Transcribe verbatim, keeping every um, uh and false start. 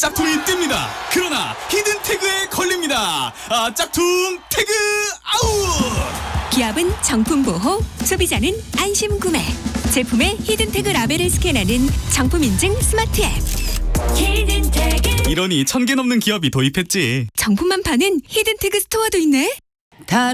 짝퉁이 뜹니다. 그러나 히든 태그에 걸립니다. 아, 짝퉁 태그 아웃! 기업은 정품 보호, 소비자는 안심 구매. 제품의 히든 태그 라벨을 스캔하는 정품 인증 스마트 앱. 히든 태그. 이러니 천 개 넘는 기업이 도입했지. 정품만 파는 히든 태그 스토어도 있네.